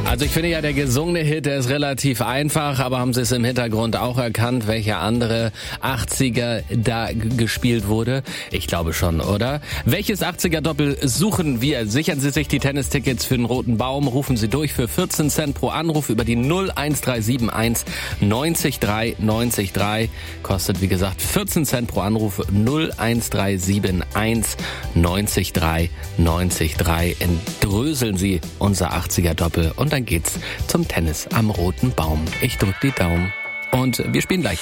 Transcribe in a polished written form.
Also ich finde ja, der gesungene Hit, der ist relativ einfach, aber haben Sie es im Hintergrund auch erkannt, welcher andere 80er da gespielt wurde? Ich glaube schon, oder? Welches 80er-Doppel suchen wir? Sichern Sie sich die Tennistickets für den Roten Baum, rufen Sie durch für 14 Cent pro Anruf über die 01371 90 3 90 3. Kostet, wie gesagt, 14 Cent pro Anruf, 01371 90 3 90 3. Entdröseln Sie unser 80er-Doppel und dann geht's zum Tennis am Roten Baum. Ich drück die Daumen und wir spielen gleich.